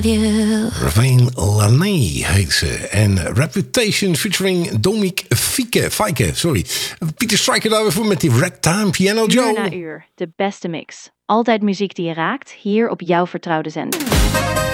Raveen Laney heet ze. En Reputation featuring Dominique Fike. Pieter Stryker daar weer voor met die Ragtime Piano Joe. Uur na uur, de beste mix. Altijd muziek die je raakt, hier op jouw vertrouwde zender.